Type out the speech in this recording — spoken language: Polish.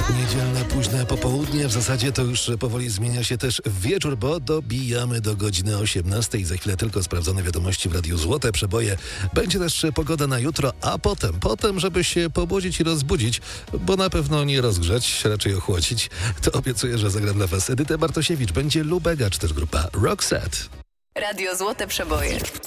Niedzielne późne popołudnie, w zasadzie to już powoli zmienia się też w wieczór, bo dobijamy do godziny 18. Za chwilę tylko sprawdzone wiadomości w Radiu Złote Przeboje. Będzie też pogoda na jutro, a potem, żeby się pobudzić i rozbudzić, bo na pewno nie rozgrzać, raczej ochłodzić, to obiecuję, że zagram dla Was Edytę Bartosiewicz. Będzie Lubega, czy też grupa Roxette. Radio Złote Przeboje.